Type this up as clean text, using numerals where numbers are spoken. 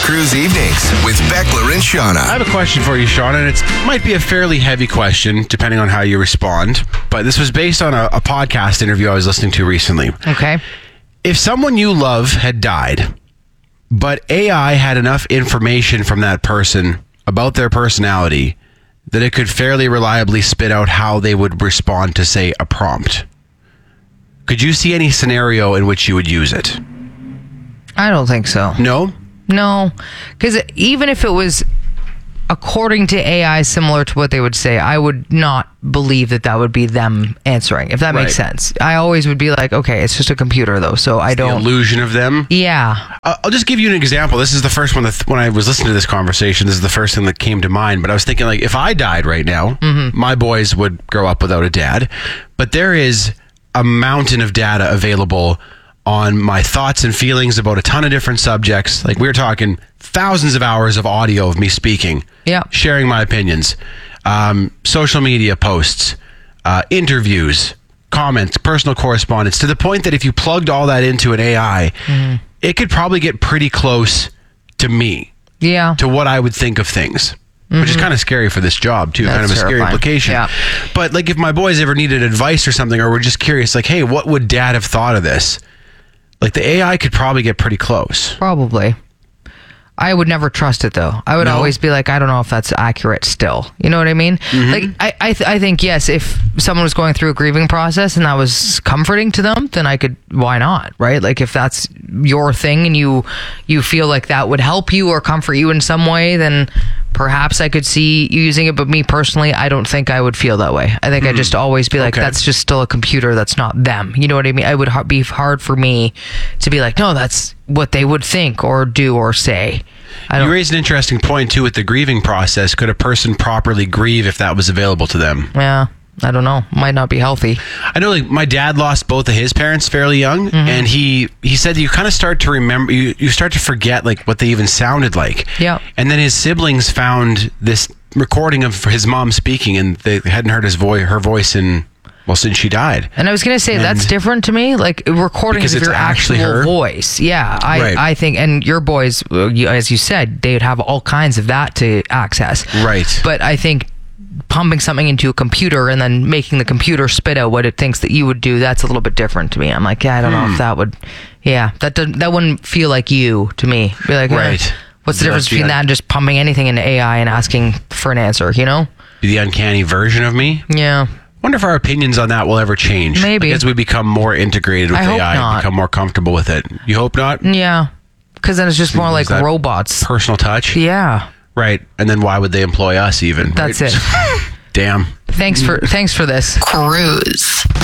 Cruise Evenings with Beckler and Shauna. I have a question for you, Shauna, and it might be a fairly heavy question depending on how you respond, but this was based on a podcast interview I was listening to recently. Okay. If someone you love had died, but AI had enough information from that person about their personality that it could fairly reliably spit out how they would respond to, say, a prompt, could you see any scenario in which you would use it? I don't think so. No? No. Because even if it was according to AI similar to what they would say, I would not believe that would be them answering, if that makes sense. I always would be like, okay, it's just a computer though, so I don't... The illusion of them? Yeah. I'll just give you an example. This is the first one that, when I was listening to this conversation, this is the first thing that came to mind. But I was thinking, like, if I died right now, my boys would grow up without a dad. But there is a mountain of data available on my thoughts and feelings about a ton of different subjects. Like, we're talking thousands of hours of audio of me speaking, sharing my opinions, social media posts, interviews, comments, personal correspondence, to the point that if you plugged all that into an AI, it could probably get pretty close to me, to what I would think of things. Which is kind of scary for this job, too. Kind of a scary implication. Yeah. But, like, if my boys ever needed advice or something, or were just curious, like, hey, what would Dad have thought of this? Like, the AI could probably get pretty close. Probably. I would never trust it, though. I would always be like, I don't know if that's accurate still. You know what I mean? Like, I think, yes, if someone was going through a grieving process and that was comforting to them, then I could, why not, right? Like, if that's your thing and you feel like that would help you or comfort you in some way, then perhaps I could see you using it. But me personally, I don't think I would feel that way. I think I'd just always be like, that's just still a computer. That's not them. You know what I mean? It would be hard for me to be like, no, that's what they would think or do or say. You raised an interesting point, too, with the grieving process. Could a person properly grieve if that was available to them? Yeah, I don't know. Might not be healthy. I know, like, my dad lost both of his parents fairly young, and he said you kind of start to remember, you start to forget, like, what they even sounded like. Yeah. And then his siblings found this recording of his mom speaking, and they hadn't heard her voice since she died. And I was going to say, that's different to me. Like, recordings of your actual voice. Yeah, I think, and your boys, as you said, they'd have all kinds of that to access. Right. But I think pumping something into a computer and then making the computer spit out what it thinks that you would do, that's a little bit different to me. I'm like, I don't know if that would, that wouldn't feel like you to me. Be like, what's the difference between that and just pumping anything into AI and asking for an answer, you know? The uncanny version of me? Yeah. Wonder if our opinions on that will ever change. Maybe. Like, as we become more integrated with AI, become more comfortable with it. You hope not? Yeah. Because then it's just more like robots. Personal touch? Yeah. Right. And then why would they employ us even? That's it. Damn. Thanks for this. Cruise.